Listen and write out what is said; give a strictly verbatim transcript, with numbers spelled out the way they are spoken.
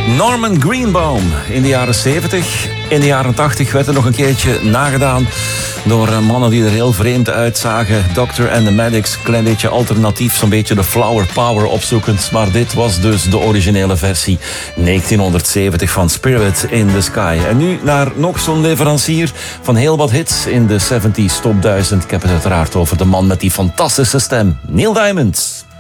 Norman Greenbaum in de jaren zeventig. In de jaren tachtig werd er nog een keertje nagedaan door mannen die er heel vreemd uitzagen. Doctor and the Medics, klein beetje alternatief, zo'n beetje de flower power opzoekend. Maar dit was dus de originele versie negentienhonderdzeventig van Spirit in the Sky. En nu naar nog zo'n leverancier van heel wat hits in de zeventig Top duizend. Ik heb het uiteraard over de man met die fantastische stem, Neil Diamond.